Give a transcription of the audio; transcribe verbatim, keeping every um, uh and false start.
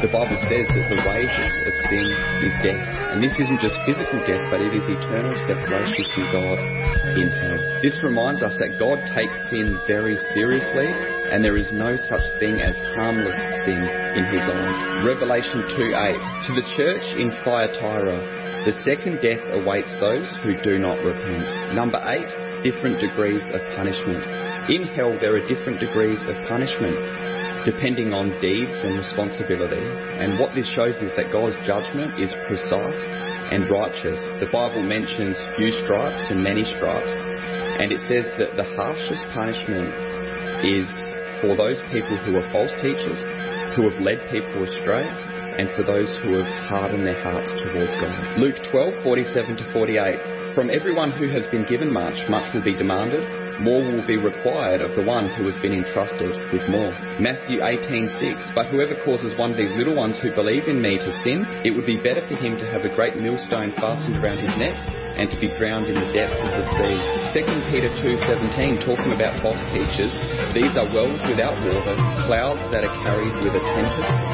The Bible says that the wages of sin is death. And this isn't just physical death, but it is eternal separation from God in hell. This reminds us that God takes sin very seriously, and there is no such thing as harmless sin in his eyes. Revelation two eight. To the church in Thyatira, the second death awaits those who do not repent. Number eight, different degrees of punishment. In hell, there are different degrees of punishment, depending on deeds and responsibility. And what this shows is that God's judgment is precise and righteous. The Bible mentions few stripes and many stripes, and it says that the harshest punishment is for those people who are false teachers, who have led people astray, and for those who have hardened their hearts towards God. Luke twelve forty-seven to forty-eight. From everyone who has been given much, much will be demanded. More will be required of the one who has been entrusted with more. Matthew eighteen six. But whoever causes one of these little ones who believe in me to sin, it would be better for him to have a great millstone fastened around his neck and to be drowned in the depth of the sea. Second Peter two seventeen, talking about false teachers. These are wells without water, clouds that are carried with a tempest,